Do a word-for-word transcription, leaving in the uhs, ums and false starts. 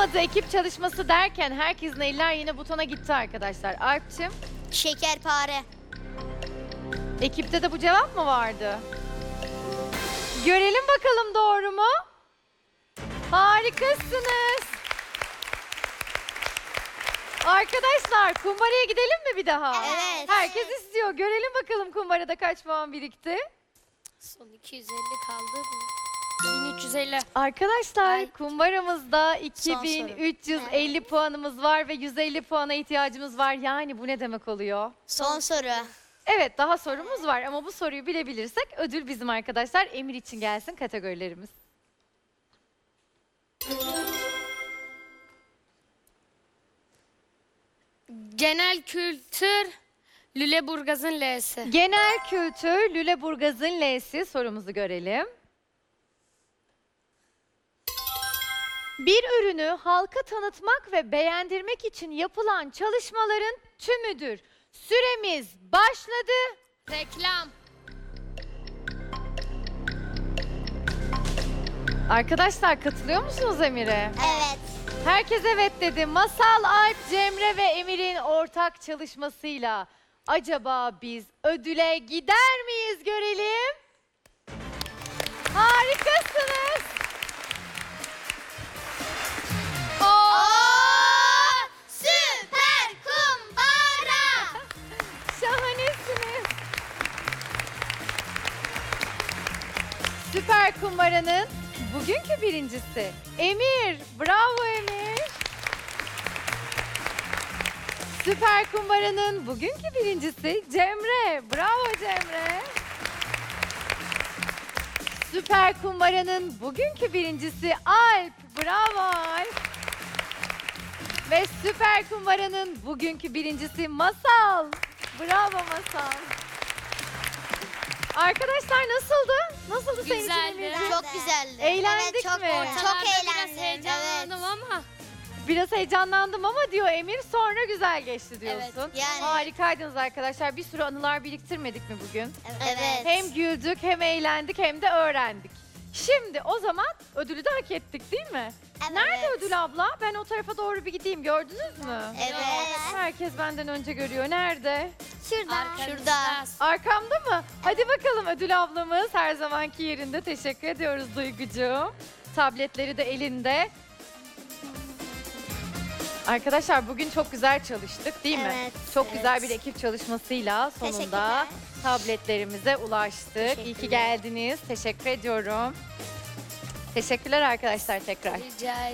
olmadı ekip çalışması derken herkesin eller yine butona gitti arkadaşlar. Alp'cim, Şekerpare. ekipte de bu cevap mı vardı? Görelim bakalım doğru mu? Harikasınız. Arkadaşlar kumbaraya gidelim mi bir daha? Evet. Herkes istiyor. Görelim bakalım kumbarada kaç puan birikti. Son iki yüz elli kaldı. bin üç yüz elli. Arkadaşlar Ay. kumbaramızda Son iki bin soru. üç yüz elli puanımız var ve yüz elli puana ihtiyacımız var. Yani bu ne demek oluyor? Son soru. Evet, daha sorumuz var ama bu soruyu bilebilirsek ödül bizim arkadaşlar. Emir için gelsin kategorilerimiz. Genel kültür Lüleburgaz'ın L'si. Genel kültür Lüleburgaz'ın L'si sorumuzu görelim. Bir ürünü halka tanıtmak ve beğendirmek için yapılan çalışmaların tümüdür. Süremiz başladı. Reklam. Arkadaşlar katılıyor musunuz Emir'e? Evet. Herkes evet dedi. Masal, Alp, Cemre ve Emir'in ortak çalışmasıyla acaba biz ödüle gider miyiz görelim. Harikasınız. Oo! Süper kumbara. Şahanesiniz. Süper kumbaranın bugünkü birincisi Emir. Bravo Emir. Süper kumbaranın bugünkü birincisi Cemre. Bravo Cemre. Süper kumbaranın bugünkü birincisi Alp. Bravo Alp. Ve süper kumbaranın bugünkü birincisi Masal. Bravo Masal. Arkadaşlar nasıldı? Nasıldı senin için Güzeldi. Emir'ciğim? Çok güzeldi. Eğlendik evet, çok, mi? Çok Ortalarda eğlendim. biraz heyecanlandım ama. Biraz heyecanlandım ama diyor Emir, sonra güzel geçti diyorsun. Evet, yani. Harikaydınız arkadaşlar. Bir sürü anılar biriktirmedik mi bugün? Evet. Hem güldük, hem eğlendik, hem de öğrendik. Şimdi o zaman ödülü de hak ettik değil mi? Evet. Nerede ödül abla? Ben o tarafa doğru bir gideyim. Gördünüz mü? Evet. Herkes benden önce görüyor. Nerede? Şurada. Arkanızda. Şurada. Arkamda mı? Hadi bakalım ödül ablamız her zamanki yerinde. Teşekkür ediyoruz Duygucuğum. Tabletleri de elinde. Arkadaşlar bugün çok güzel çalıştık değil mi? Evet, Çok evet. güzel bir ekip çalışmasıyla sonunda Teşekkürler. tabletlerimize ulaştık. İyi ki Teşekkürler. geldiniz. Teşekkür ediyorum. Teşekkürler arkadaşlar tekrar. Rica